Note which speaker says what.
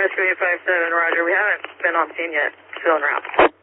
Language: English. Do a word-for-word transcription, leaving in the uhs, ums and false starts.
Speaker 1: Rescue eight five seven, roger. We haven't been on scene yet. Still en route.